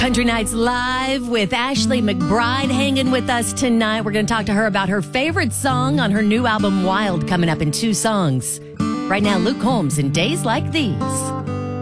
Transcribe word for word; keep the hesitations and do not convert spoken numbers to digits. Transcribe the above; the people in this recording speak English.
Country Nights Live with Ashley McBryde hanging with us tonight. We're going to talk to her about her favorite song on her new album, Wild, coming up in two songs. Right now, Luke Combs in Days Like These.